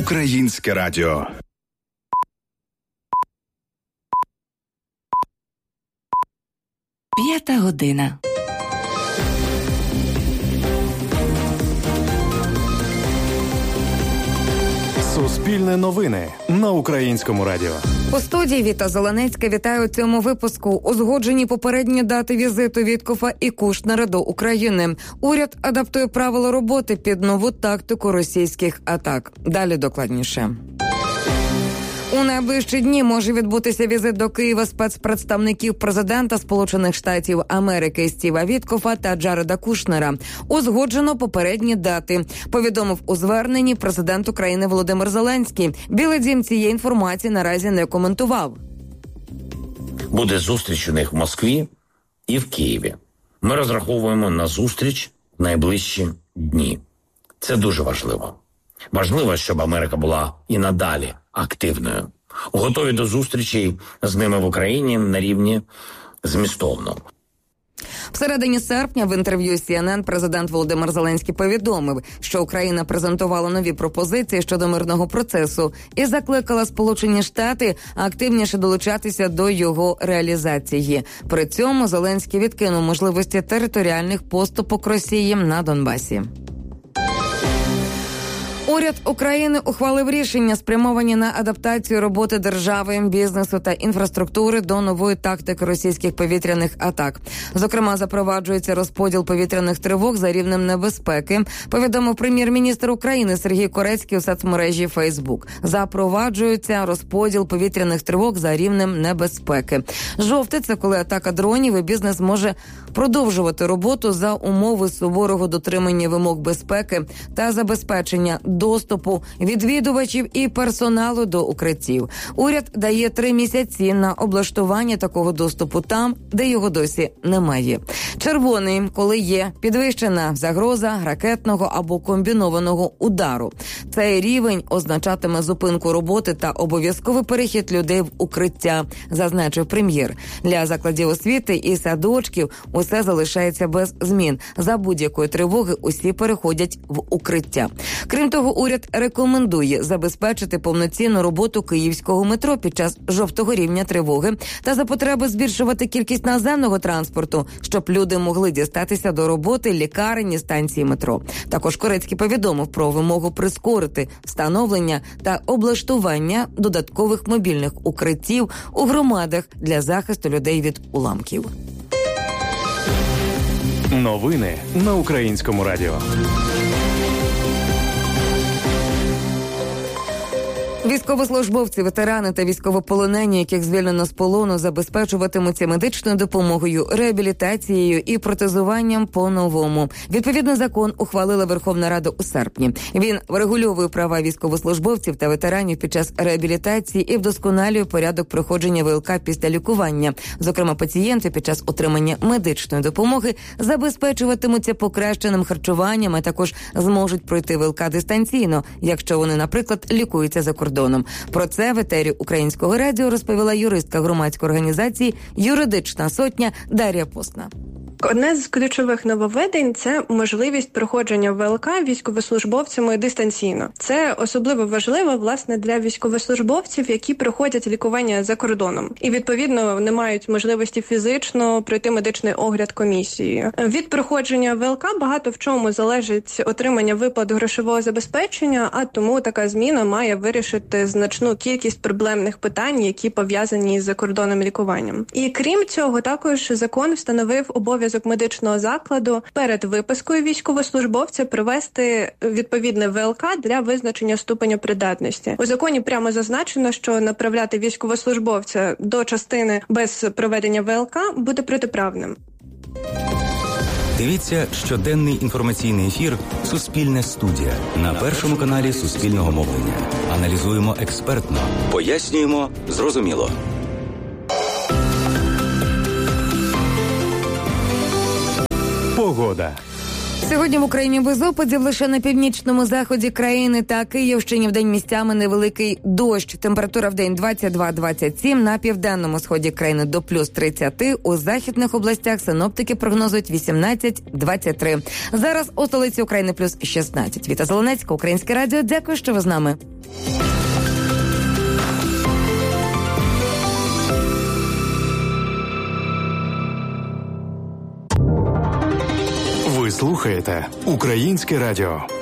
Українське радіо. П'ята година. Суспільне новини на Українському радіо. У студії Віта Зеленецька вітаю у цьому випуску. Узгоджені попередні дати візиту Віткофа і Кушнера до України. Уряд адаптує правила роботи під нову тактику російських атак. Далі докладніше. У найближчі дні може відбутися візит до Києва спецпредставників президента Сполучених Штатів Америки Стіва Віткофа та Джареда Кушнера. Узгоджено попередні дати, повідомив у зверненні президент України Володимир Зеленський. Білий дім цієї інформації наразі не коментував. Буде зустріч у них в Москві і в Києві. Ми розраховуємо на зустріч в найближчі дні. Це дуже важливо. Важливо, щоб Америка була і надалі активною. Готові до зустрічей з ними в Україні на рівні змістовно. Всередині серпня в інтерв'ю CNN президент Володимир Зеленський повідомив, що Україна презентувала нові пропозиції щодо мирного процесу і закликала Сполучені Штати активніше долучатися до його реалізації. При цьому Зеленський відкинув можливості територіальних поступок Росії на Донбасі. Уряд України ухвалив рішення, спрямовані на адаптацію роботи держави, бізнесу та інфраструктури до нової тактики російських повітряних атак. Зокрема, запроваджується розподіл повітряних тривог за рівнем небезпеки, повідомив прем'єр-міністр України Сергій Корецький у соцмережі Facebook. Запроваджується розподіл повітряних тривог за рівнем небезпеки. Жовте – це коли атака дронів, і бізнес може продовжувати роботу за умови суворого дотримання вимог безпеки та забезпечення доступу відвідувачів і персоналу до укриттів. Уряд дає 3 місяці на облаштування такого доступу там, де його досі немає. Червоний, коли є підвищена загроза ракетного або комбінованого удару. Цей рівень означатиме зупинку роботи та обов'язковий перехід людей в укриття, зазначив прем'єр. Для закладів освіти і садочків усе залишається без змін. За будь-якої тривоги усі переходять в укриття. Крім того, уряд рекомендує забезпечити повноцінну роботу київського метро під час жовтого рівня тривоги та за потреби збільшувати кількість наземного транспорту, щоб люди могли дістатися до роботи лікарень і станції метро. Також Корецький повідомив про вимогу прискорити встановлення та облаштування додаткових мобільних укриттів у громадах для захисту людей від уламків. Новини на Українському радіо. Військовослужбовці, ветерани та військовополонені, яких звільнено з полону, забезпечуватимуться медичною допомогою, реабілітацією і протезуванням по-новому. Відповідний закон ухвалила Верховна Рада у серпні. Він врегульовує права військовослужбовців та ветеранів під час реабілітації і вдосконалює порядок проходження ВЛК після лікування. Зокрема, пацієнти під час отримання медичної допомоги забезпечуватимуться покращеним харчуванням, а також зможуть пройти ВЛК дистанційно, якщо вони, наприклад, лікуються за кордоном. Про це в етері Українського радіо розповіла юристка громадської організації «Юридична сотня» Дар'я Постна. Одне з ключових нововведень – це можливість проходження ВЛК військовослужбовцями дистанційно. Це особливо важливо, власне, для військовослужбовців, які проходять лікування за кордоном. І, відповідно, не мають можливості фізично пройти медичний огляд комісією. Від проходження ВЛК багато в чому залежить отримання виплат грошового забезпечення, а тому така зміна має вирішити значну кількість проблемних питань, які пов'язані з закордонним лікуванням. І крім цього, також закон встановив обов'язок медичного закладу перед випискою військовослужбовця провести відповідне ВЛК для визначення ступеня придатності. У законі прямо зазначено, що направляти військовослужбовця до частини без проведення ВЛК буде протиправним. Дивіться щоденний інформаційний ефір «Суспільне студія» на Першому каналі Суспільного мовлення. Аналізуємо експертно, пояснюємо зрозуміло. Погода. Сьогодні в Україні без опадів, лише на північному заході країни та Київщині вдень місцями невеликий дощ. Температура вдень 22-27, на південному сході країни до плюс 30, у західних областях синоптики прогнозують 18-23. Зараз у столиці України плюс 16. Віта Зеленецька, Українське радіо. Дякую, що ви з нами. слухаєте Українське радіо.